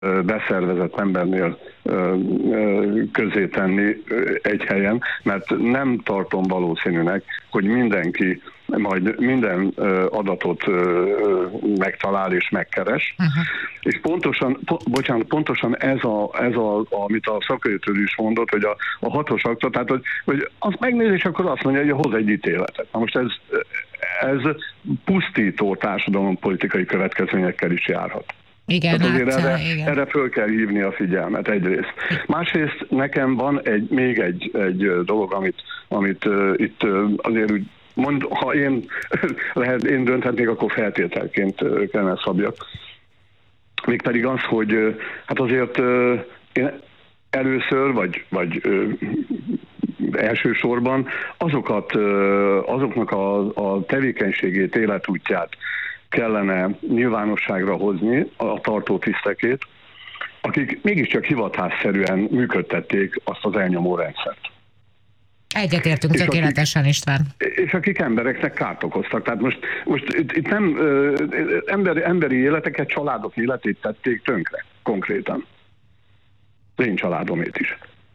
beszervezett embernél közzétenni egy helyen, mert nem tartom valószínűnek, hogy mindenki majd minden adatot megtalál és megkeres. És pontosan ez amit a szakértő is mondott, hogy a hatos akta, tehát hogy azt megnézi, és akkor azt mondja, hogy hoz egy ítéletet. Na most ez pusztító társadalompolitikai következményekkel is járhat. Igen, tehát azért erre föl kell hívni a figyelmet egyrészt. Másrészt nekem van még egy dolog, amit itt azért úgy ha én dönthetnék, akkor feltételként kellene szabjak. Mégpedig az, hogy hát azért én először, vagy elsősorban azoknak a tevékenységét, életútját kellene nyilvánosságra hozni, a tartótisztekét, akik mégiscsak hivatásszerűen működtették azt az elnyomó rendszert. Egyetértünk tökéletesen, István. És akik embereknek kárt okoztak. Tehát most itt nem emberi életeket, családok életét tették tönkre, konkrétan. Az én családomét is.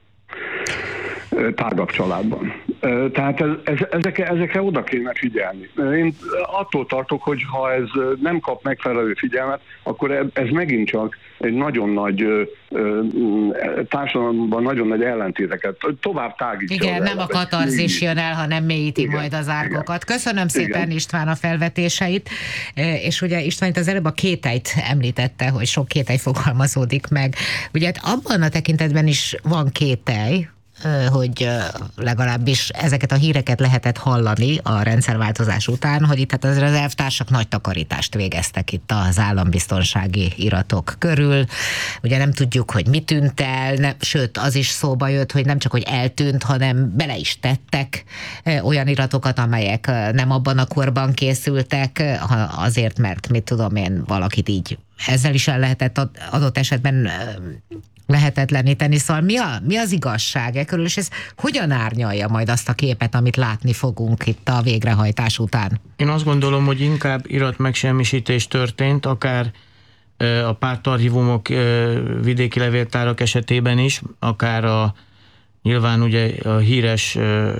Tágabb családban. Tehát ezekre oda kéne figyelni. Én attól tartok, hogy ha ez nem kap megfelelő figyelmet, akkor ez megint csak egy nagyon nagy társadalomban nagyon nagy ellentéteket tovább tágítja. Igen, nem a katarzis jön el, hanem mélyíti majd az árkokat. Köszönöm szépen István a felvetéseit, és ugye István itt az előbb a kételyt említette, hogy sok kétely fogalmazódik meg. Ugye abban a tekintetben is van kételj, hogy legalábbis ezeket a híreket lehetett hallani a rendszerváltozás után, hogy itt hát az elvtársak nagy takarítást végeztek itt az állambiztonsági iratok körül. Ugye nem tudjuk, hogy mi tűnt el, sőt az is szóba jött, hogy nem csak, hogy eltűnt, hanem bele is tettek olyan iratokat, amelyek nem abban a korban készültek, azért, mert mit tudom én, valakit így ezzel is el lehetett adott esetben lehetetleníteni. Szóval mi az igazság körül, és ez hogyan árnyalja majd azt a képet, amit látni fogunk itt a végrehajtás után? Én azt gondolom, hogy inkább iratmegsemmisítés történt, akár a pártarchívumok, vidéki levéltárak esetében is, akár nyilván ugye a híres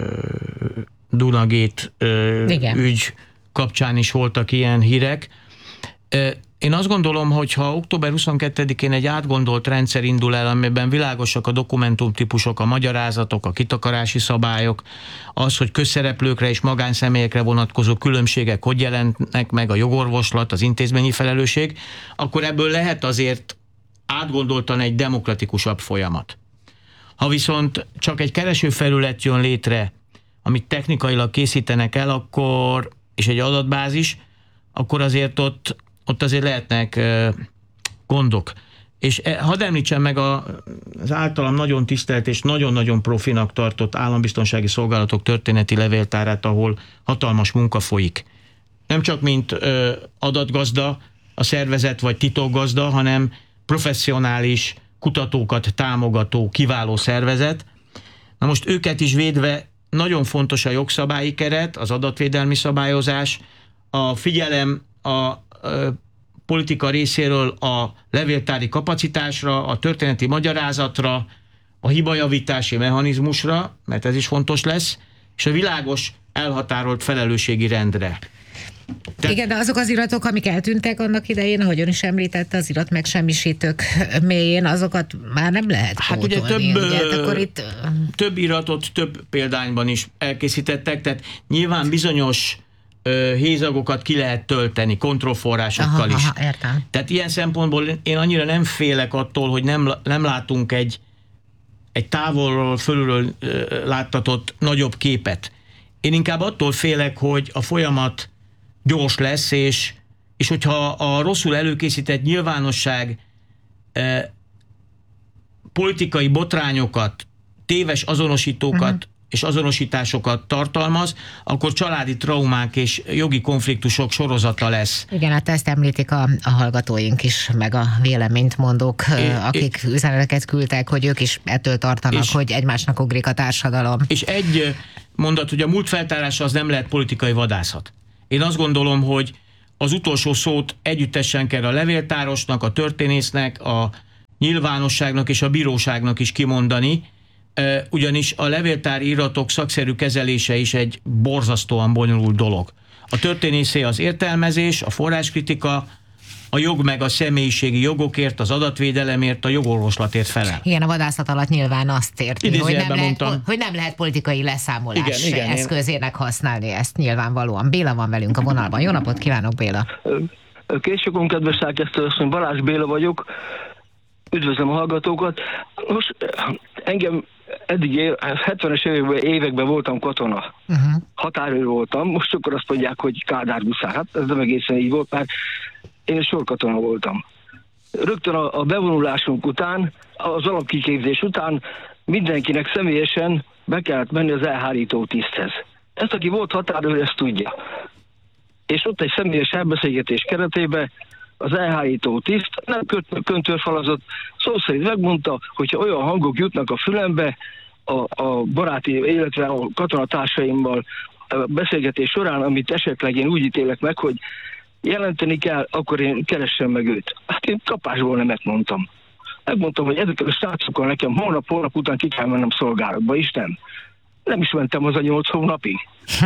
Dunagate ügy kapcsán is voltak ilyen hírek. Én azt gondolom, hogy ha október 22-én egy átgondolt rendszer indul el, amiben világosak a dokumentumtípusok, a magyarázatok, a kitakarási szabályok, az, hogy közszereplőkre és magánszemélyekre vonatkozó különbségek hogy jelennek meg, a jogorvoslat, az intézményi felelősség, akkor ebből lehet azért átgondoltan egy demokratikusabb folyamat. Ha viszont csak egy keresőfelület jön létre, amit technikailag készítenek el, akkor, és egy adatbázis, akkor azért ott azért lehetnek gondok. És hadd említsem meg az általam nagyon tisztelt és nagyon-nagyon profinak tartott állambiztonsági szolgálatok történeti levéltárát, ahol hatalmas munka folyik. Nem csak mint adatgazda a szervezet vagy titokgazda, hanem professzionális kutatókat támogató kiváló szervezet. Na most őket is védve nagyon fontos a jogszabályi keret, az adatvédelmi szabályozás, a figyelem a politika részéről a levéltári kapacitásra, a történeti magyarázatra, a hibajavítási mechanizmusra, mert ez is fontos lesz, és a világos elhatárolt felelősségi rendre. Igen, de azok az iratok, amik eltűntek annak idején, ahogy ön is említette, az irat megsemmisítők mélyén, azokat már nem lehet pótolni. Hát ugye több iratot több példányban is elkészítettek, tehát nyilván bizonyos hézagokat ki lehet tölteni kontrollforrásokkal is. Értem. Tehát ilyen szempontból én annyira nem félek attól, hogy nem látunk egy távolról, fölülről láttatott nagyobb képet. Én inkább attól félek, hogy a folyamat gyors lesz, és hogyha a rosszul előkészített nyilvánosság politikai botrányokat, téves azonosítókat és azonosításokat tartalmaz, akkor családi traumák és jogi konfliktusok sorozata lesz. Igen, hát ezt említik a hallgatóink is, meg a véleményt mondók, akik üzeneteket küldtek, hogy ők is ettől tartanak, hogy egymásnak ugrik a társadalom. És egy mondat, hogy a múlt feltárása az nem lehet politikai vadászat. Én azt gondolom, hogy az utolsó szót együttesen kell a levéltárosnak, a történésznek, a nyilvánosságnak és a bíróságnak is kimondani, ugyanis a levéltári iratok szakszerű kezelése is egy borzasztóan bonyolult dolog. A történészé az értelmezés, a forráskritika, a jog meg a személyiségi jogokért, az adatvédelemért, a jogorvoslatért felel. Igen, a vadászat alatt nyilván azt érti, hogy nem lehet politikai leszámolás eszközének használni ezt nyilvánvalóan. Béla van velünk a vonalban. Jó napot kívánok, Béla! Később, kedves szerkesztő, Balázs Béla vagyok. Üdvözlöm a hallgatókat. Most engem eddig 70-es években voltam katona. Határőr voltam. Most akkor azt mondják, hogy Kádár Guszár. Hát ez nem egészen így volt, mert én sorkatona voltam. Rögtön a bevonulásunk után, az alapkiképzés után mindenkinek személyesen be kellett menni az elhárító tiszthez. Ezt, aki volt határőr, ezt tudja. És ott egy személyes elbeszélgetés keretében az elhárító tiszt nem köntörfalazott, szó szerint megmondta, hogyha olyan hangok jutnak a fülembe a baráti, illetve a katonatársaimmal a beszélgetés során, amit esetleg én úgy ítélek meg, hogy jelenteni kell, akkor én keressem meg őt. Hát én kapásból nemet mondtam. Megmondtam, hogy ezekkel a srácokkal nekem hónap után ki kell mennem szolgálatba, és nem is mentem az a 8 hónapig.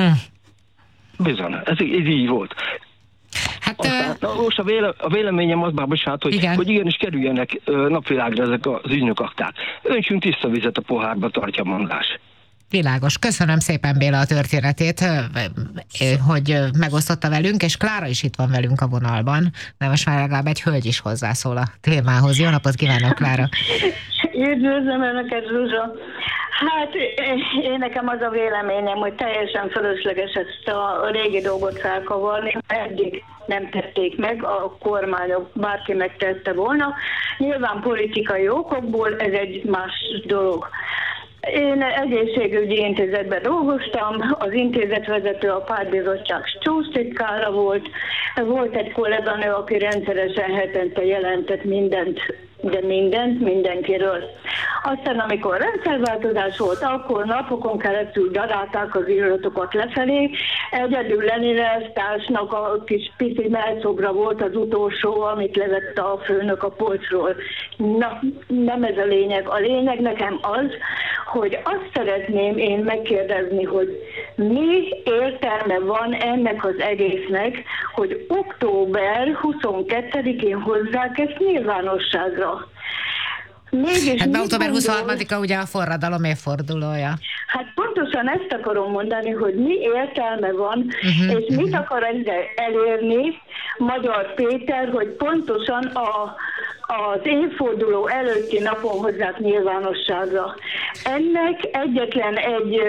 Bizony, ez így volt. Hát, aztán, most a véleményem az már, bocsánat, hogy igenis kerüljenek napvilágra ezek az ügynökakták. Öntsünk tiszta vizet a pohárba, tartja mondás. Világos. Köszönöm szépen, Béla, a történetét, hogy megosztotta velünk, és Klára is itt van velünk a vonalban, de most már legalább egy hölgy is hozzászól a témához. Jó napot kívánok, Klára! Üdvözlöm Önöket, Zsuzsa! Hát én nekem az a véleményem, hogy teljesen fölösleges ezt a régi dolgot felkavarni, eddig nem tették meg, a kormányok bárki megtette volna. Nyilván politikai okokból ez egy más dolog. Én egészségügyi intézetben dolgoztam, az intézetvezető a pártbizottság csúsztitkára volt. Volt egy kolléganő, aki rendszeresen hetente jelentett mindenkiről. Aztán, amikor rendszerváltozás volt, akkor napokon keresztül darálták az iratokat lefelé. Egyedül Lenine társnak a kis pici melszobra volt az utolsó, amit levette a főnök a polcról. Na, nem ez a lényeg. A lényeg nekem az, hogy azt szeretném én megkérdezni, hogy mi értelme van ennek az egésznek, hogy október 22-én hozzák ezt nyilvánosságra. Hát október 23-a ugye a forradalom évfordulója. Hát pontosan ezt akarom mondani, hogy mi értelme van, és mit akar ezzel elérni Magyar Péter, hogy pontosan az évforduló előtti napon hozzák nyilvánosságra. Ennek egyetlen egy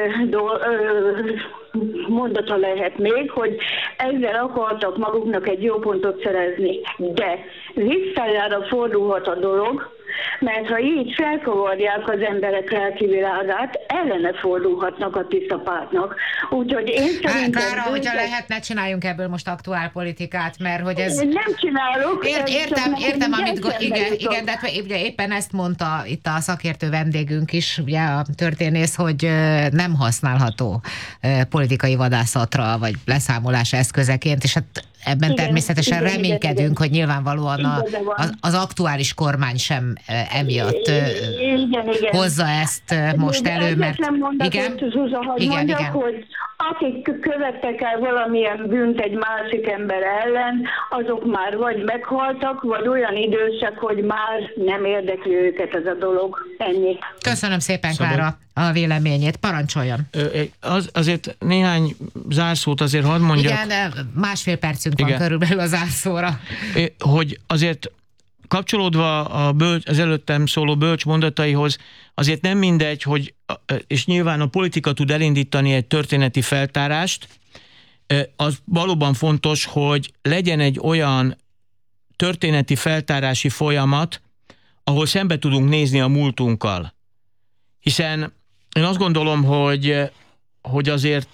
mondata lehet még, hogy ezzel akartak maguknak egy jó pontot szerezni. De visszájára fordulhat a dolog, mert ha így felkavarják az emberek lelki világát, ellene fordulhatnak a Tisza pártnak. Úgyhogy én szerintem... Klára, hogyha lehetne, csináljunk ebből most aktuálpolitikát, mert hogy ez... Én nem csinálok. Értem, amit... Igen, de ugye éppen ezt mondta itt a szakértő vendégünk is, ugye a történész, hogy nem használható politikai vadászatra, vagy leszámolás eszközeként, és hát ebben természetesen reménykedünk, hogy nyilvánvalóan az aktuális kormány sem emiatt hozza ezt most elő, mert... Igen, hogy akik követtek el valamilyen bűnt egy másik ember ellen, azok már vagy meghaltak, vagy olyan idősek, hogy már nem érdekli őket ez a dolog. Ennyi. Köszönöm szépen, Klára, a véleményét. Parancsoljon. Azért néhány zárszót azért hadd mondjak. Igen, másfél percünk van körülbelül a zárszóra. Hogy azért kapcsolódva az előttem szóló bölcs mondataihoz, azért nem mindegy, hogy, és nyilván a politika tud elindítani egy történeti feltárást, az valóban fontos, hogy legyen egy olyan történeti feltárási folyamat, ahol szembe tudunk nézni a múltunkkal. Hiszen én azt gondolom, hogy azért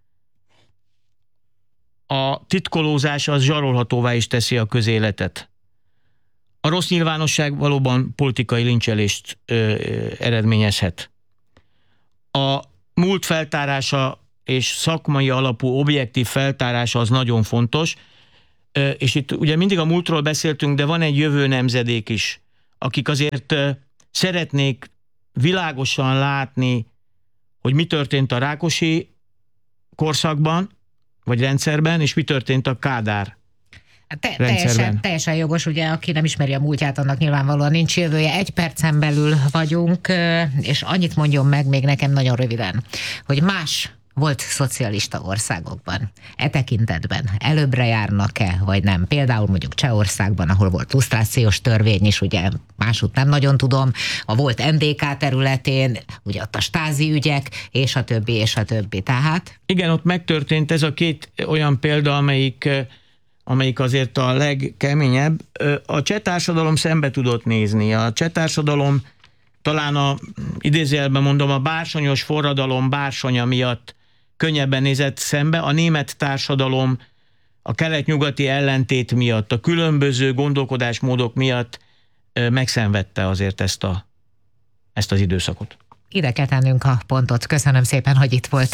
a titkolózás az zsarolhatóvá is teszi a közéletet. A rossz nyilvánosság valóban politikai lincselést eredményezhet. A múlt feltárása és szakmai alapú objektív feltárása az nagyon fontos, és itt ugye mindig a múltról beszéltünk, de van egy jövő nemzedék is, akik azért szeretnék világosan látni, hogy mi történt a Rákosi korszakban, vagy rendszerben, és mi történt a Kádár teljesen jogos, ugye, aki nem ismeri a múltját, annak nyilvánvalóan nincs jövője. 1 percen belül vagyunk, és annyit mondjon meg még nekem nagyon röviden, hogy más volt szocialista országokban tekintetben előbbre járnak-e, vagy nem? Például mondjuk Csehországban, ahol volt lusztrációs törvény is, ugye másút nem nagyon tudom, a volt NDK területén, ugye ott a Stázi ügyek, és a többi, és a többi. Tehát? Igen, ott megtörtént ez a 2 olyan példa, amelyik azért a legkeményebb. A cseh társadalom szembe tudott nézni. A cseh társadalom talán idézőjelben mondom, a bársonyos forradalom bársonya miatt könnyebben nézett szembe, a német társadalom a kelet-nyugati ellentét miatt, a különböző gondolkodásmódok miatt megszenvedte azért ezt az időszakot. Ide kell tennünk a pontot. Köszönöm szépen, hogy itt volt.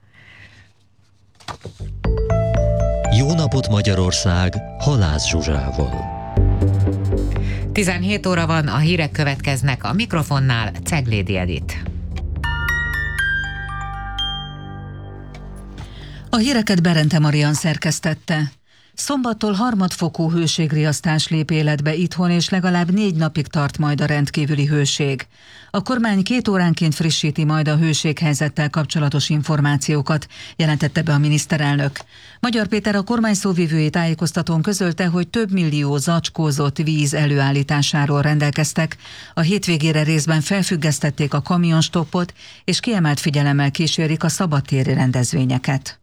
Jó napot Magyarország, Halász Zsuzsával. 17 óra van, a hírek következnek, a mikrofonnál Ceglédi Edit. A híreket Berente Marian szerkesztette. Szombattól harmadfokú hőségriasztás lép életbe itthon, és legalább 4 napig tart majd a rendkívüli hőség. A kormány 2 óránként frissíti majd a hőséghelyzettel kapcsolatos információkat, jelentette be a miniszterelnök. Magyar Péter a kormány szóvivői tájékoztatón közölte, hogy több millió zacskózott víz előállításáról rendelkeztek. A hétvégére részben felfüggesztették a kamionstoppot, és kiemelt figyelemmel kísérik a szabadtéri rendezvényeket.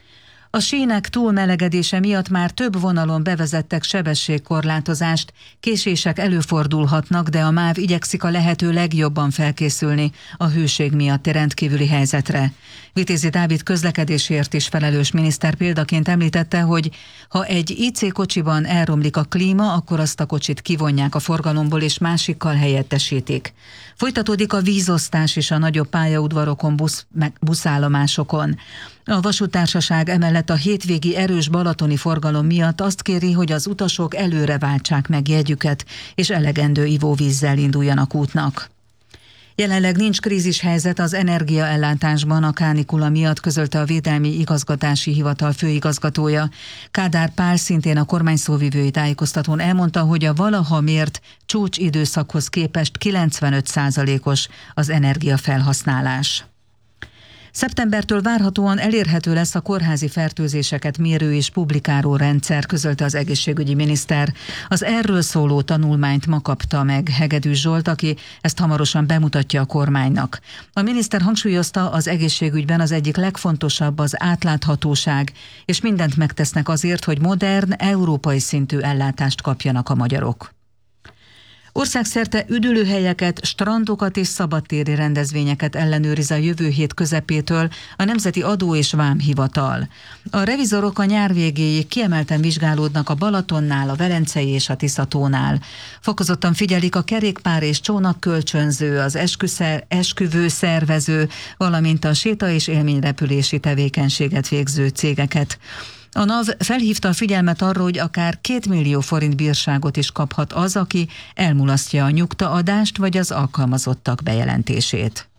A sínek túlmelegedése miatt már több vonalon bevezettek sebességkorlátozást, késések előfordulhatnak, de a MÁV igyekszik a lehető legjobban felkészülni a hőség miatti rendkívüli helyzetre. Vitézi Dávid közlekedésért is felelős miniszter példaként említette, hogy ha egy IC kocsiban elromlik a klíma, akkor azt a kocsit kivonják a forgalomból és másikkal helyettesítik. Folytatódik a vízosztás is a nagyobb pályaudvarokon, buszállomásokon. A vasúttársaság emellett a hétvégi erős balatoni forgalom miatt azt kéri, hogy az utasok előre váltsák meg jegyüket, és elegendő ivóvízzel induljanak útnak. Jelenleg nincs krízishelyzet az energiaellátásban a kánikula miatt, közölte a Védelmi Igazgatási Hivatal főigazgatója. Kádár Pál szintén a kormány szóvivői tájékoztatón elmondta, hogy a valaha mért csúcsidőszakhoz képest 95%-os az energiafelhasználás. Szeptembertől várhatóan elérhető lesz a kórházi fertőzéseket mérő és publikáló rendszer, közölte az egészségügyi miniszter. Az erről szóló tanulmányt ma kapta meg Hegedűs Zsolt, aki ezt hamarosan bemutatja a kormánynak. A miniszter hangsúlyozta, az egészségügyben az egyik legfontosabb az átláthatóság, és mindent megtesznek azért, hogy modern, európai szintű ellátást kapjanak a magyarok. Országszerte üdülőhelyeket, strandokat és szabadtéri rendezvényeket ellenőriz a jövő hét közepétől a Nemzeti Adó- és Vámhivatal. A revizorok a nyár végéig kiemelten vizsgálódnak a Balatonnál, a Velencei és a Tiszatónál. Fokozottan figyelik a kerékpár és csónakkölcsönző, az esküvő szervező, valamint a séta- és élményrepülési tevékenységet végző cégeket. A NAV felhívta a figyelmet arra, hogy akár 2 millió forint bírságot is kaphat az, aki elmulasztja a nyugtaadást vagy az alkalmazottak bejelentését.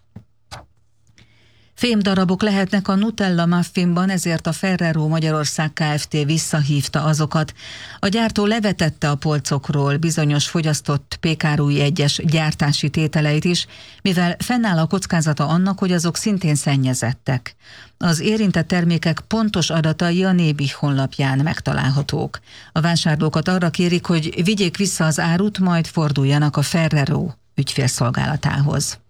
Fémdarabok lehetnek a Nutella muffinban, ezért a Ferrero Magyarország Kft. Visszahívta azokat. A gyártó levetette a polcokról bizonyos fogyasztott pékárúj egyes gyártási tételeit is, mivel fennáll a kockázata annak, hogy azok szintén szennyezettek. Az érintett termékek pontos adatai a Nébih honlapján megtalálhatók. A vásárlókat arra kérik, hogy vigyék vissza az árut, majd forduljanak a Ferrero ügyfélszolgálatához.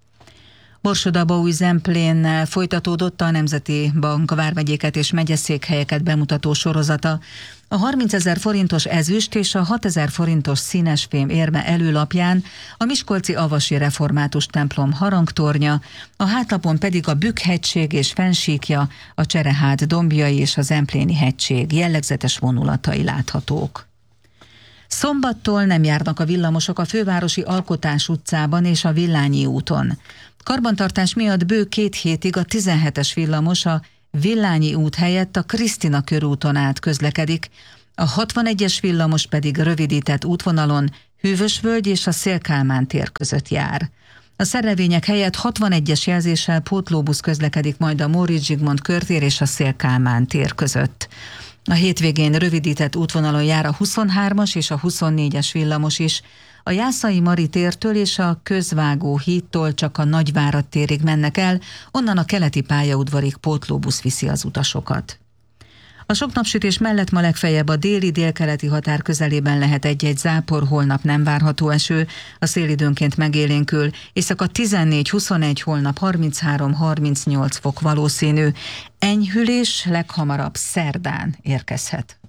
Borsod-Abaúj-Zemplénnel folytatódott a Nemzeti Bank vármegyéket és megyeszékhelyeket bemutató sorozata. A 30 000 forintos ezüst és a 6 000 forintos színesfém érme előlapján a miskolci Avasi Református templom harangtornya, a hátlapon pedig a Bükk-hegység és fennsíkja, a Cserehát dombjai és a Zempléni hegység jellegzetes vonulatai láthatók. Szombattól nem járnak a villamosok a fővárosi Alkotás utcában és a Villányi úton. Karbantartás miatt bő 2 hétig a 17-es villamos a Villányi út helyett a Krisztina körúton át közlekedik, a 61-es villamos pedig rövidített útvonalon Hűvösvölgy és a Széll-Kálmán tér között jár. A szerelvények helyett 61-es jelzéssel pótlóbusz közlekedik majd a Móricz Zsigmond körtér és a Széll-Kálmán tér között. A hétvégén rövidített útvonalon jár a 23-as és a 24-es villamos is. A Jászai Mari tértől és a Közvágó hídtól csak a Nagyvárad térig mennek el, onnan a keleti pályaudvarig pótlóbusz viszi az utasokat. A sok napsütés mellett ma legfeljebb a déli-délkeleti határ közelében lehet egy-egy zápor, holnap nem várható eső, a szél időnként megélénkül, éjszaka 14-21, holnap 33-38 fok valószínű. Enyhülés leghamarabb szerdán érkezhet.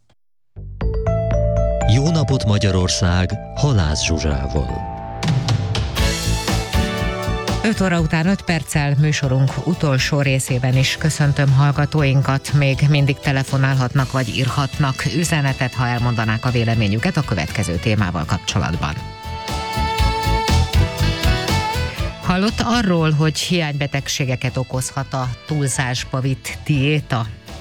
Jó napot Magyarország, Halász Zsuzsával. 5 óra után 5 perccel műsorunk utolsó részében is köszöntöm hallgatóinkat. Még mindig telefonálhatnak vagy írhatnak üzenetet, ha elmondanák a véleményüket a következő témával kapcsolatban. Hallott arról, hogy hiánybetegségeket okozhat a túlzásba vitt diéta?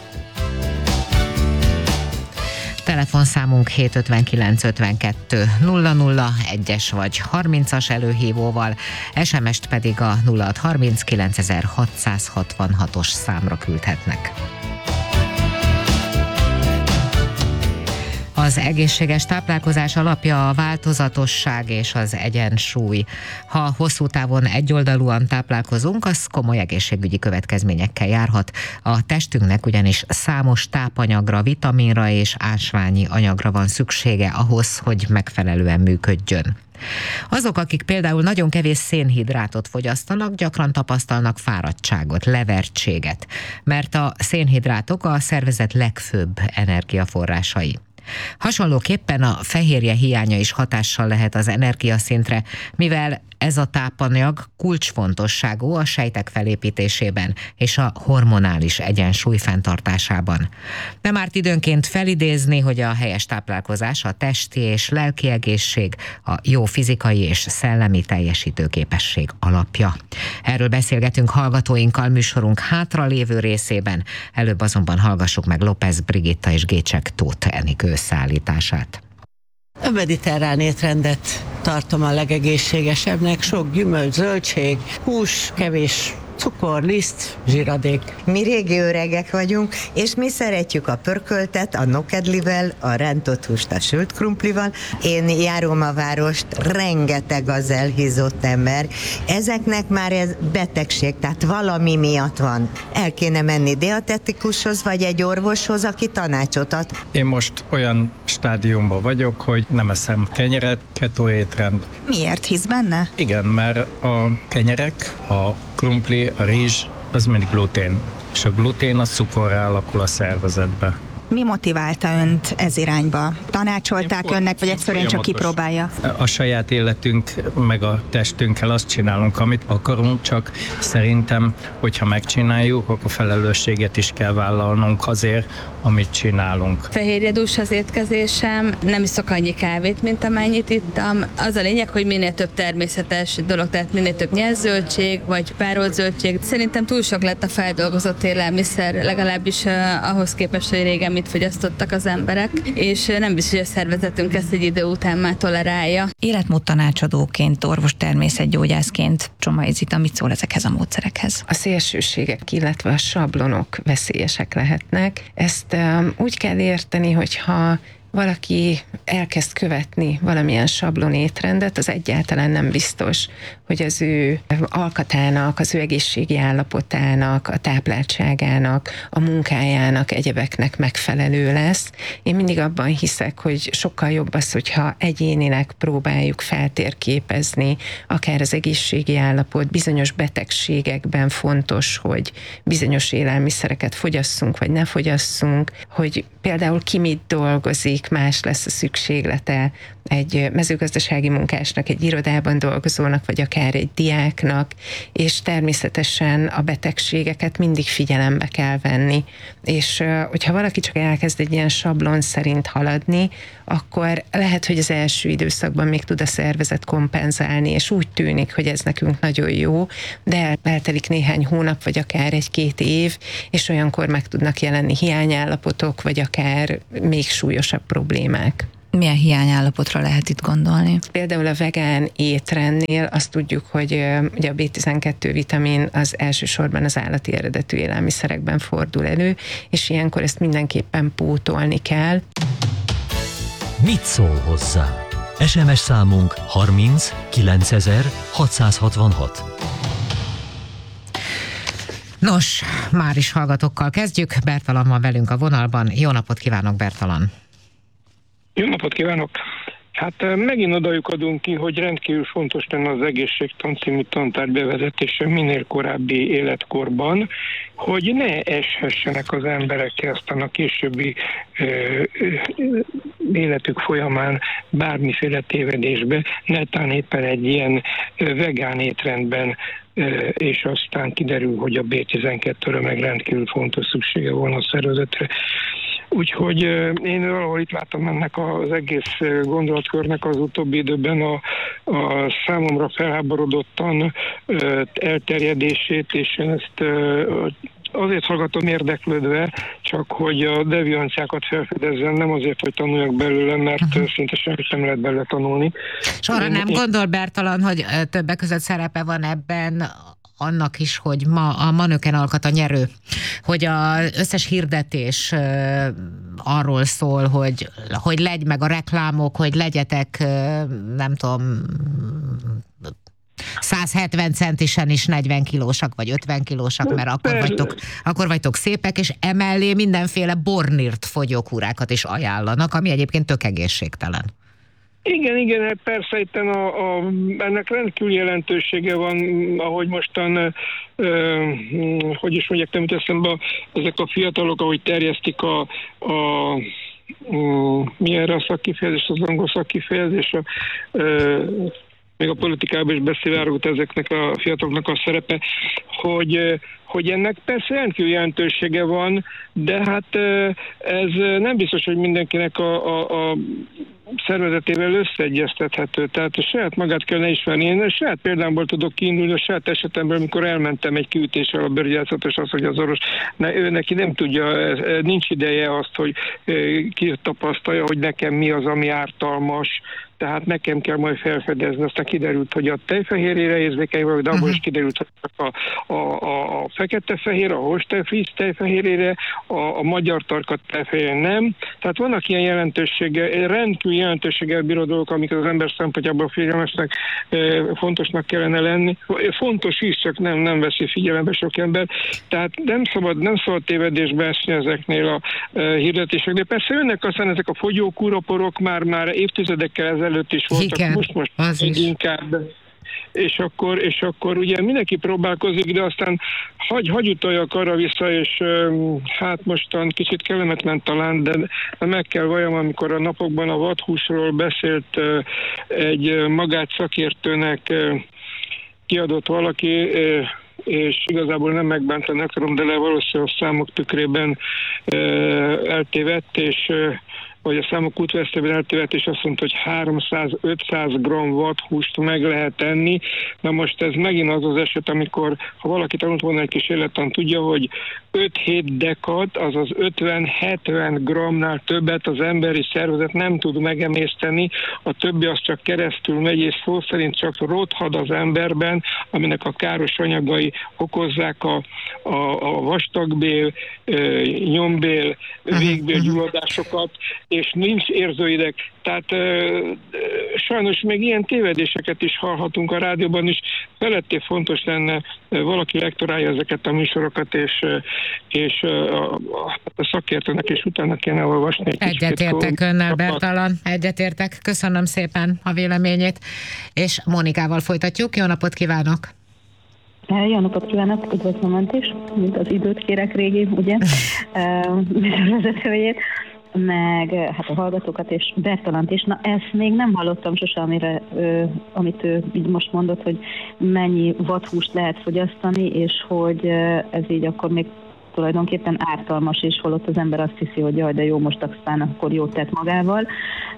Telefonszámunk 759 52 00 1-es vagy 30-as előhívóval, SMS-t pedig a 0630 9666-os számra küldhetnek. Az egészséges táplálkozás alapja a változatosság és az egyensúly. Ha hosszú távon egyoldalúan táplálkozunk, az komoly egészségügyi következményekkel járhat. A testünknek ugyanis számos tápanyagra, vitaminra és ásványi anyagra van szüksége ahhoz, hogy megfelelően működjön. Azok, akik például nagyon kevés szénhidrátot fogyasztanak, gyakran tapasztalnak fáradtságot, levertséget, mert a szénhidrátok a szervezet legfőbb energiaforrásai. Hasonlóképpen a fehérje hiánya is hatással lehet az energiaszintre, mivel ez a tápanyag kulcsfontosságú a sejtek felépítésében és a hormonális egyensúly fenntartásában. Nem árt időnként felidézni, hogy a helyes táplálkozás a testi és lelki egészség, a jó fizikai és szellemi teljesítőképesség alapja. Erről beszélgetünk hallgatóinkkal műsorunk hátralévő részében, előbb azonban hallgassuk meg López Brigitta és Gécsek Tóth Enikő összeállítását. A mediterrán étrendet tartom a legegészségesebbnek, sok gyümölcs, zöldség, hús, kevés cukor, liszt, zsíradék. Mi régi öregek vagyunk, és mi szeretjük a pörköltet, a nokedlivel, a rántott húst a sült krumplival. Én járom a várost, rengeteg az elhízott ember. Ezeknek már ez betegség, tehát valami miatt van. El kéne menni dietetikushoz, vagy egy orvoshoz, aki tanácsot ad. Én most olyan stádiumban vagyok, hogy nem eszem kenyeret, keto étrend. Miért hisz benne? Igen, mert a kenyerek, a krumpli, a rizs, az mindig glutén. És a glutén a cukorra alakul a szervezetbe. Mi motiválta önt ez irányba? Tanácsolták önnek, vagy egyszerűen csak kipróbálja? A saját életünk, meg a testünkkel azt csinálunk, amit akarunk, csak szerintem, hogyha megcsináljuk, akkor felelősséget is kell vállalnunk azért, amit csinálunk. Fehérjedús az étkezésem, nem iszok annyi kávét, mint amennyit ittam. Az a lényeg, hogy minél több természetes dolog, tehát minél több nyelszöldség, vagy párolt zöldség. Szerintem túl sok lett a feldolgozott élelmiszer, legalábbis ahhoz képest, hogy régen mit fogyasztottak az emberek, és nem biztos, hogy a szervezetünk ezt egy idő után már tolerálja. Életmód tanácsadóként, orvostermészetgyógyászként Csomai Zita mit szól ezekhez a módszerekhez? A szélsőségek, illetve a sablonok veszélyesek lehetnek. Ezt úgy kell érteni, hogyha valaki elkezd követni valamilyen sablon étrendet, az egyáltalán nem biztos, hogy az ő alkatának, az ő egészségi állapotának, a tápláltságának, a munkájának, egyebeknek megfelelő lesz. Én mindig abban hiszek, hogy sokkal jobb az, hogyha egyénileg próbáljuk feltérképezni, akár az egészségi állapot, bizonyos betegségekben fontos, hogy bizonyos élelmiszereket fogyasszunk, vagy ne fogyasszunk, hogy például ki mit dolgozik, más lesz a szükséglete egy mezőgazdasági munkásnak, egy irodában dolgozónak, vagy akár egy diáknak, és természetesen a betegségeket mindig figyelembe kell venni. És hogyha valaki csak elkezd egy ilyen sablon szerint haladni, akkor lehet, hogy az első időszakban még tud a szervezet kompenzálni, és úgy tűnik, hogy ez nekünk nagyon jó, de eltelik néhány hónap, vagy akár 1-2 év, és olyankor meg tudnak jelenni hiányállapotok, vagy akár még súlyosabb problémák. Milyen hiányállapotra lehet itt gondolni? Például a vegán étrendnél azt tudjuk, hogy ugye a B12 vitamin az elsősorban az állati eredetű élelmiszerekben fordul elő, és ilyenkor ezt mindenképpen pótolni kell. Mit szól hozzá? SMS számunk 30 9000 666. Nos, már is hallgatókkal kezdjük. Bertalan van velünk a vonalban. Jó napot kívánok, Bertalan! Jó napot kívánok! Hát megint odajuk adunk ki, hogy rendkívül fontos lenne az egészségtan című tantárgy bevezetése minél korábbi életkorban, hogy ne eshessenek az emberek aztán a későbbi életük folyamán bármiféle tévedésbe, netán éppen egy ilyen vegán étrendben, és aztán kiderül, hogy a B12-re meg rendkívül fontos szüksége van a szervezetre. Úgyhogy én valahol itt láttam ennek az egész gondolatkörnek az utóbbi időben a számomra felháborodottan elterjedését, és én ezt azért hallgatom érdeklődve, csak hogy a devianciákat felfedezzen, nem azért, hogy tanuljak belőle, mert szinte semmit nem lehet belőle tanulni. És arra nem gondol, Bertalan, hogy többek között szerepe van ebben annak is, hogy ma a Manöken alkat a nyerő, hogy az összes hirdetés arról szól, hogy legy meg a reklámok, hogy legyetek, nem tudom, 170 centisen is 40 kilósak, vagy 50 kilósak, mert akkor vagytok szépek, és emellé mindenféle bornírt fogyókúrákat is ajánlanak, ami egyébként tök egészségtelen. Igen, persze itt ennek rendkívül jelentősége van, ahogy mostan, hogy is mondják, nem jut eszembe, ezek a fiatalok, ahogy terjesztik mi erre a szakkifejezés, az angol szakkifejezés, még a politikában is beszivárgott ezeknek a fiataloknak a szerepe, hogy ennek persze rendkívül jelentősége van, de hát ez nem biztos, hogy mindenkinek a szervezetével összeegyeztethető. Tehát a saját magát kellene ismerni. Én a saját példámból tudok kiindulni, a saját esetemben, amikor elmentem egy kiütéssel a bőrgyászat, és azt, hogy az orvos, ő neki nem tudja, nincs ideje azt, hogy kitapasztalja, hogy nekem mi az, ami ártalmas, tehát nekem kell majd felfedezni. Aztán kiderült, hogy a tejfehérjére érzékeny vagyok, de abból is kiderült, hogy a fekete-fehér, a holstein-fríz tejfehérjére, a magyar tarkat tejfehérjére nem. Tehát vannak ilyen jelentőséggel, rendkívül jelentőséggel bíró dolgok, amiket az ember szempontjából figyelmesnek, fontosnak kellene lenni. Fontos is, csak nem veszi figyelembe sok ember. Tehát nem szabad tévedésbe esni ezeknél a hirdetéseknél. Persze jönnek aztán ezek a fogyókúraporok, már évtizedekkel ezelőtt is voltak, igen, most inkább. És akkor ugye mindenki próbálkozik, de aztán hagy utaljak arra vissza, és hát mostan kicsit kellemetlen talán, de meg kell valljam, amikor a napokban a vadhúsról beszélt egy magát szakértőnek kiadott valaki, és igazából nem megbántani akarom, de valószínűleg a számok tükrében eltévedt, és vagy a számok útvesztében eltévedt, és azt mondta, hogy 300-500 g vadhúst meg lehet enni. Na most ez megint az eset, amikor, ha valaki tanult volna egy kis élettan, tudja, hogy 5-7 dekat, azaz 50-70 g-nál többet az emberi szervezet nem tud megemészteni, a többi az csak keresztül megy, és szó szerint csak rothad az emberben, aminek a káros anyagai okozzák a vastagbél, nyombél, végbélgyulladásokat, és nincs érzőideg. Tehát sajnos még ilyen tévedéseket is hallhatunk a rádióban is. Feletté fontos lenne, valaki lektorálja ezeket a műsorokat, és a szakértőnek is utána kéne olvasni. Egyetértek önnel, Bertalan, egyetértek. Köszönöm szépen a véleményét, és Monikával folytatjuk. Jó napot kívánok! Jó napot kívánok, üdvözlöm Önt is, mint az időt kérek régi, ugye, vezetőjét, meg hát a hallgatókat és Bertalant is. Na, ezt még nem hallottam sose, amit ő így most mondott, hogy mennyi vadhúst lehet fogyasztani, és hogy ez így akkor még tulajdonképpen ártalmas, és holott az ember azt hiszi, hogy jaj, de jó, most aztán akkor jót tett magával.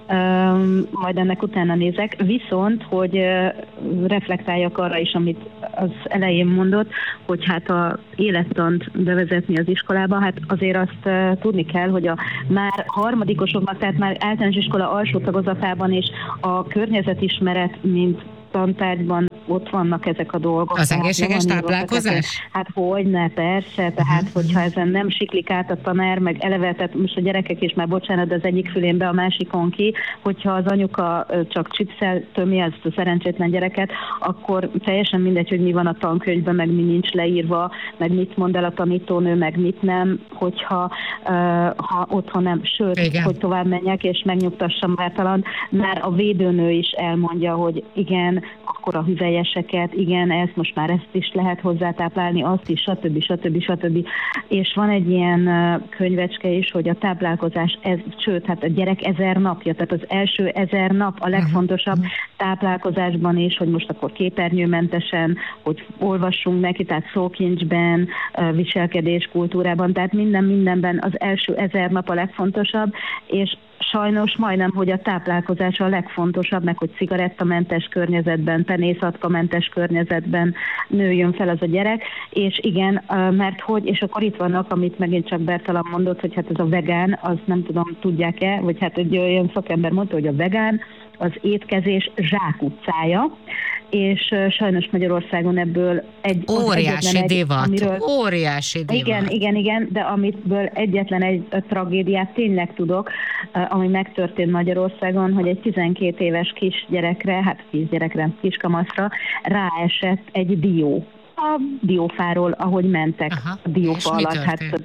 Majd ennek utána nézek. Viszont, hogy reflektáljak arra is, amit az elején mondott, hogy hát a élettant bevezetni az iskolába, hát azért azt tudni kell, hogy a már harmadikosoknak, tehát már általános iskola alsó tagozatában is a környezetismeret, mint tantárgyban ott vannak ezek a dolgok. Az egészséges táplálkozás? Hát hogyne, persze, tehát hogyha ezen nem siklik át a tanár, meg eleve, tehát most a gyerekek is már bocsánat, de az egyik fülén be, a másikon ki, hogyha az anyuka csak chipszel tömi ezt a szerencsétlen gyereket, akkor teljesen mindegy, hogy mi van a tankönyvben, meg mi nincs leírva, meg mit mond el a tanítónő, meg mit nem, hogyha ha otthon nem, sőt, igen, hogy tovább menjek és megnyugtassam Bertalant, már a védőnő is elmondja, hogy igen, akkor a hüvelyeseket, igen, most is lehet hozzátáplálni, azt is, stb. És van egy ilyen könyvecske is, hogy a táplálkozás, sőt, hát a gyerek 1000 napja, tehát az első 1000 nap a legfontosabb táplálkozásban is, hogy most akkor képernyőmentesen, hogy olvassunk neki, tehát szókincsben, viselkedéskultúrában, tehát mindenben az első 1000 nap a legfontosabb, és sajnos majdnem, hogy a táplálkozás a legfontosabb, meg hogy cigarettamentes környezetben, penészatkamentes környezetben nőjön fel az a gyerek, és igen, mert hogy, és akkor itt vannak, amit megint csak Bertalan mondott, hogy hát ez a vegán, az nem tudom, tudják-e, vagy hát egy olyan szakember mondta, hogy a vegán az étkezés zsákutcája, és sajnos Magyarországon ebből egy óriási divat, óriási divat. Igen, de amitből egyetlen egy tragédiát tényleg tudok, ami megtörtént Magyarországon, hogy egy 12 éves kiskamaszra ráesett egy dió. A diófáról, ahogy mentek. Aha. A diófa alatt.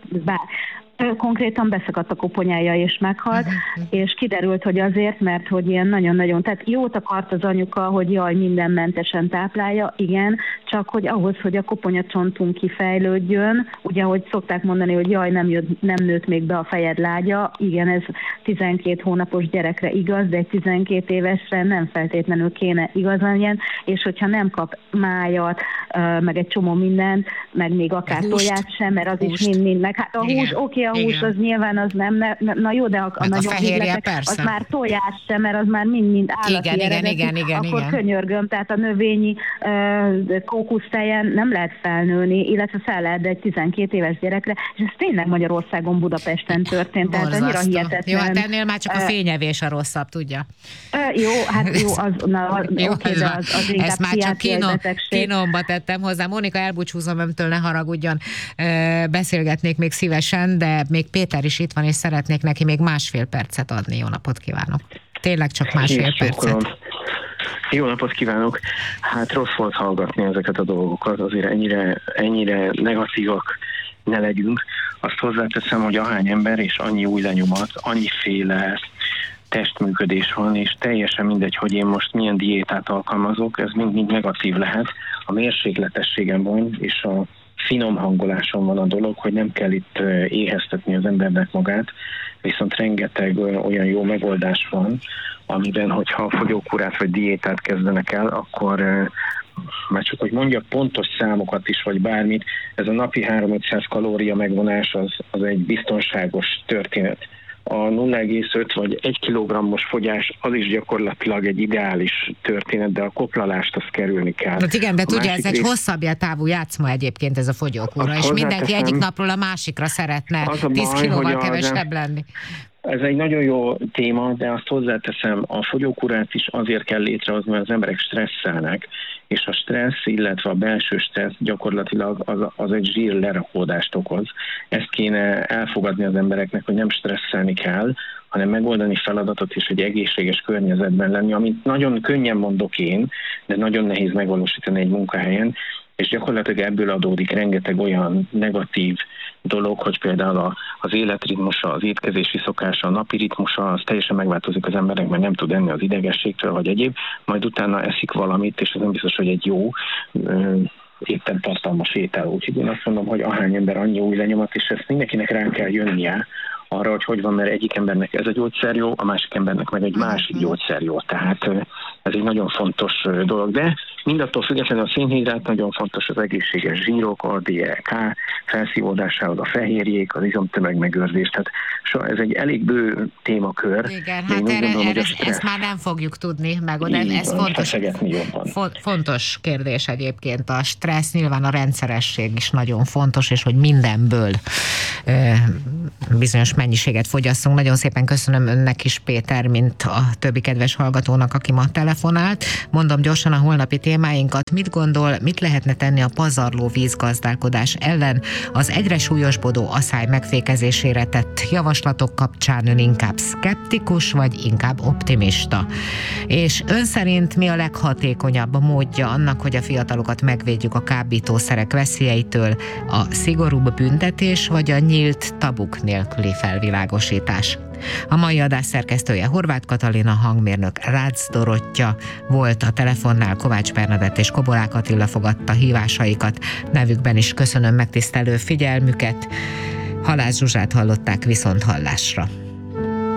Konkrétan beszakadt a koponyája és meghalt, és kiderült, hogy azért, mert hogy ilyen nagyon-nagyon, tehát jót akart az anyuka, hogy jaj, mindenmentesen táplálja, igen, csak hogy ahhoz, hogy a koponyacsontunk kifejlődjön, ugye, ahogy szokták mondani, hogy jaj, nem nőtt még be a fejed lágya, igen, ez 12 hónapos gyerekre igaz, de egy 12 évesre nem feltétlenül kéne igaz legyen, és hogyha nem kap májat, meg egy csomó mindent, meg még akár tojást sem, mert az is mind, meg hát a hús, oké, a hús az nyilván az nem, na jó, de a nagyon hígletek, az már tojás sem, mert az már mind állati eredetű, akkor könyörgöm, tehát a növényi kókusztejen nem lehet felnőni, illetve fel lehet, de egy 12 éves gyerekre, és ez tényleg Magyarországon, Budapesten történt, tehát annyira hihetetlen. Jó, hát ennél már csak a fényevés a rosszabb, tudja? Jó, hát jó, oké, de az inkább ezt már csak kínomba tettem hozzá. Mónika, elbúcsúzom öntől, ne haragudjon, beszélgetnék még szívesen, de még Péter is itt van, és szeretnék neki még 1,5 percet adni. Jó napot kívánok! Tényleg csak 1,5 percet. Jó napot kívánok! Hát rossz volt hallgatni ezeket a dolgokat, azért ennyire negatívak ne legyünk. Azt hozzáteszem, hogy ahány ember és annyi új lenyomat, annyiféle testműködés van, és teljesen mindegy, hogy én most milyen diétát alkalmazok, ez mind negatív lehet. A mérsékletességem van, és a finom hangoláson van a dolog, hogy nem kell itt éheztetni az embernek magát, viszont rengeteg olyan jó megoldás van, amiben, hogyha fogyókúrát vagy diétát kezdenek el, akkor már csak, hogy mondjak pontos számokat is, vagy bármit, ez a napi 300-500 kalória megvonás az egy biztonságos történet. A 0,5 vagy 1 kilogrammos fogyás az is gyakorlatilag egy ideális történet, de a koplalást azt kerülni kell. Hát igen, de tudja, ez egy hosszabb távú játszma egyébként ez a fogyókúra, és mindenki egyik napról a másikra szeretne 10 kilóval kevesebb lenni. Ez egy nagyon jó téma, de azt hozzáteszem, a fogyókúrát is azért kell létrehozni, mert az emberek stresszelnek, és a stressz, illetve a belső stressz gyakorlatilag az egy zsír lerakódást okoz. Ezt kéne elfogadni az embereknek, hogy nem stresszelni kell, hanem megoldani feladatot és egy egészséges környezetben lenni, amit nagyon könnyen mondok én, de nagyon nehéz megvalósítani egy munkahelyen, és gyakorlatilag ebből adódik rengeteg olyan negatív dolog, hogy például az életritmusa, az étkezési szokása, a napi ritmusa, az teljesen megváltozik az embernek, mert nem tud enni az idegességtől, vagy egyéb, majd utána eszik valamit, és ez nem biztos, hogy egy jó éppen tartalmas étel. Úgyhogy én azt mondom, hogy ahány ember annyi új lenyomat, és ezt mindenkinek rá kell jönnie arra, hogy van, mert egyik embernek ez a gyógyszer jó, a másik embernek meg egy másik gyógyszer jó. Tehát ez egy nagyon fontos dolog, de Mindattól függetlenül a szénhidrát nagyon fontos az egészséges zsírok, a DLK felszívódásához, a fehérjék, az izomtömegmegőrzés, tehát ez egy elég bő témakör. Igen, hát ezt már nem fogjuk tudni megoldani. Ez fontos kérdés egyébként. A stressz, nyilván a rendszeresség is nagyon fontos, és hogy mindenből bizonyos mennyiséget fogyasszunk. Nagyon szépen köszönöm önnek is, Péter, mint a többi kedves hallgatónak, aki ma telefonált. Mondom gyorsan a holnapi témáinkat. Mit gondol, mit lehetne tenni a pazarló vízgazdálkodás ellen? Az egyre súlyosbodó aszály megfékezésére tett javaslatok kapcsán ön inkább szkeptikus, vagy inkább optimista? És ön szerint mi a leghatékonyabb módja annak, hogy a fiatalokat megvédjük a kábítószerek veszélyeitől? A szigorúbb büntetés, vagy a nyílt tabuk nélküli felvilágosítás? A mai adás szerkesztője Horváth Katalin, a hangmérnök Rácz Dorottya volt, a telefonnál Kovács Bernadett és Kobolák Attila fogadta hívásaikat. Nevükben is köszönöm megtisztelő figyelmüket. Halász Zsuzsát hallották, viszont hallásra.